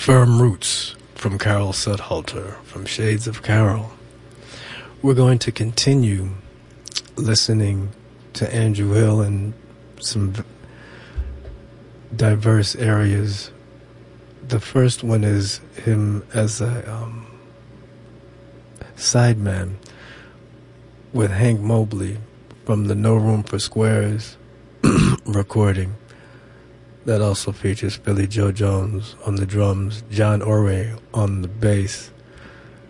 Firm Roots from Carol Sudhalter from Shades of Carol. We're going to continue listening to Andrew Hill in some diverse areas. The first one is him as a sideman with Hank Mobley from the No Room for Squares recording. That also features Billy Joe Jones on the drums, John Ore on the bass,